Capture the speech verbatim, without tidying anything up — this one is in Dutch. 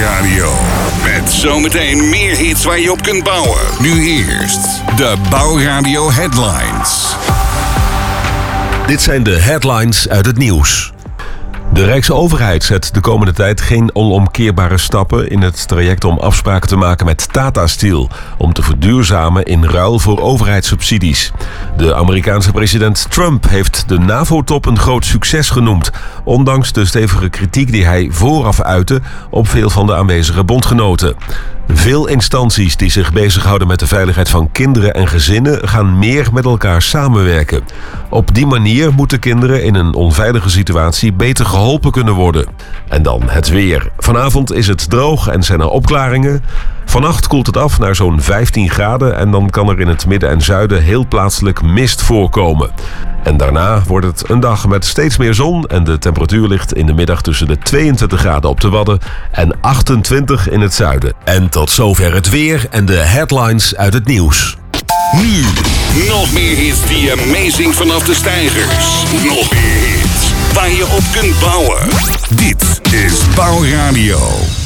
Bouwradio. Met zometeen meer hits waar je op kunt bouwen. Nu eerst de Bouwradio Headlines. Dit zijn de headlines uit het nieuws. De Rijksoverheid zet de komende tijd geen onomkeerbare stappen in het traject om afspraken te maken met Tata Steel om te verduurzamen in ruil voor overheidssubsidies. De Amerikaanse president Trump heeft de NAVO-top een groot succes genoemd, ondanks de stevige kritiek die hij vooraf uitte op veel van de aanwezige bondgenoten. Veel instanties die zich bezighouden met de veiligheid van kinderen en gezinnen gaan meer met elkaar samenwerken. Op die manier moeten kinderen in een onveilige situatie beter geholpen kunnen worden. En dan het weer. Vanavond is het droog en zijn er opklaringen. Vannacht koelt het af naar zo'n vijftien graden en dan kan er in het midden en zuiden heel plaatselijk mist voorkomen. En daarna wordt het een dag met steeds meer zon en de temperatuur ligt in de middag tussen de tweeëntwintig graden op de Wadden en achtentwintig in het zuiden. En tot zover het weer en de headlines uit het nieuws. Nu, nog meer hits die amazing vanaf de steigers. Nog meer hits waar je op kunt bouwen. Dit is Bouwradio.